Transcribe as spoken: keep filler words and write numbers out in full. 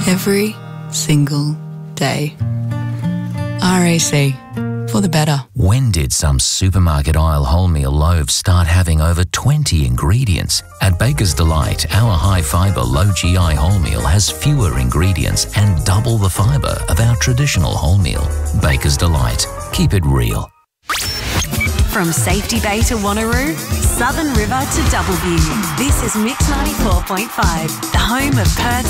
every single day. R A C, for the better. When did some supermarket aisle wholemeal loaves start having over twenty ingredients? At Baker's Delight, our high-fibre, low-G I wholemeal has fewer ingredients and double the fibre of our traditional wholemeal. Baker's Delight. Keep it real. From Safety Bay to Wanneroo, Southern River to Doubleview, this is Mix ninety-four point five, the home of Perth's